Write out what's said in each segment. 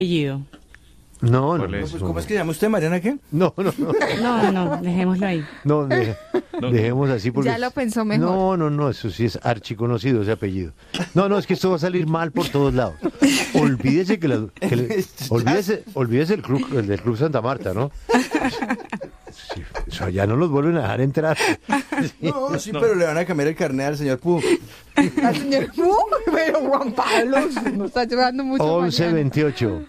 apellido. No, no, ¿Cuál no, es? pues, ¿Cómo es que se llama usted, Mariana, qué? no, No, dejémoslo ahí. no, dejemos así porque... Ya lo pensó mejor. No, eso sí es archiconocido ese apellido. No, es que esto va a salir mal por todos lados. Olvídese olvídese el del Club Santa Marta, ¿no? Sí, o sea, ya no los vuelven a dejar entrar. No, sí, pero le van a cambiar el carnet al señor Pu. Al señor pero Juan Pablo nos está llevando mucho. 11:28.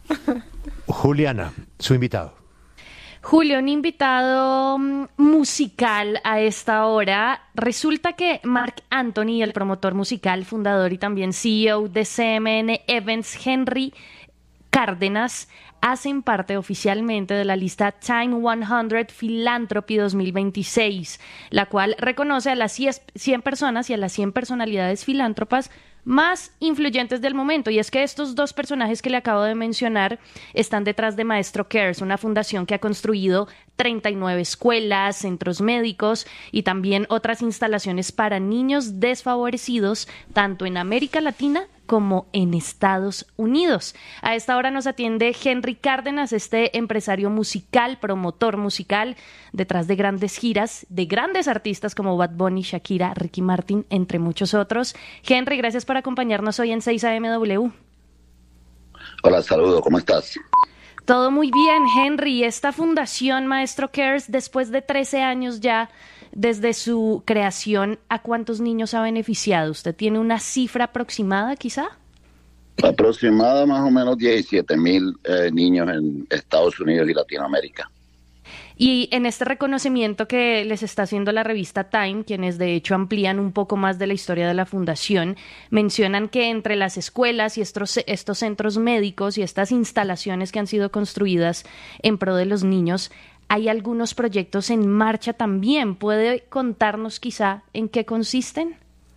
Juliana, su invitado. Julio, un invitado musical a esta hora. Resulta que Marc Anthony, el promotor musical, fundador y también CEO de CMN Events, Henry Cárdenas, hacen parte oficialmente de la lista Time 100 Philanthropy 2026, la cual reconoce a las 100 personas y a las 100 personalidades filántropas más influyentes del momento. Y es que estos dos personajes que le acabo de mencionar están detrás de Maestro Cares, una fundación que ha construido 39 escuelas, centros médicos y también otras instalaciones para niños desfavorecidos, tanto en América Latina como en Estados Unidos. A esta hora nos atiende Henry Cárdenas, este empresario musical, promotor musical, detrás de grandes giras, de grandes artistas como Bad Bunny, Shakira, Ricky Martin, entre muchos otros. Henry, gracias por acompañarnos hoy en 6AMW. Hola, saludos, ¿cómo estás? Todo muy bien, Henry. Esta fundación Maestro Cares, después de 13 años ya, desde su creación, ¿a cuántos niños ha beneficiado? ¿Usted tiene una cifra aproximada, quizá? Aproximada más o menos 17,000 niños en Estados Unidos y Latinoamérica. Y en este reconocimiento que les está haciendo la revista Time, quienes de hecho amplían un poco más de la historia de la fundación, mencionan que entre las escuelas y estos centros médicos y estas instalaciones que han sido construidas en pro de los niños, hay algunos proyectos en marcha también. ¿Puede contarnos quizá en qué consisten?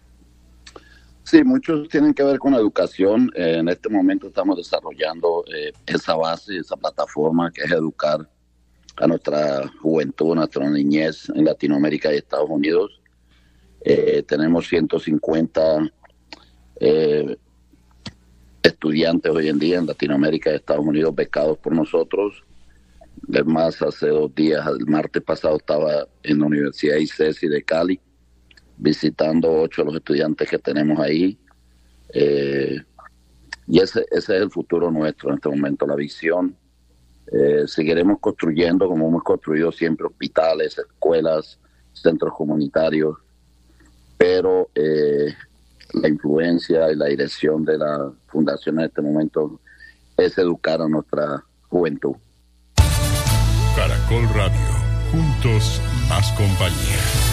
Sí, muchos tienen que ver con la educación. En este momento estamos desarrollando esa base, esa plataforma que es educar a nuestra juventud, a nuestra niñez en Latinoamérica y Estados Unidos. Tenemos 150 estudiantes hoy en día en Latinoamérica y Estados Unidos becados por nosotros. Es más, hace 2 días, el martes pasado, estaba en la Universidad ICESI de Cali, visitando 8 de los estudiantes que tenemos ahí. Y ese es el futuro nuestro en este momento, la visión. Seguiremos construyendo, como hemos construido siempre, hospitales, escuelas, centros comunitarios, pero la influencia y la dirección de la fundación en este momento es educar a nuestra juventud. Caracol Radio, juntos más compañía.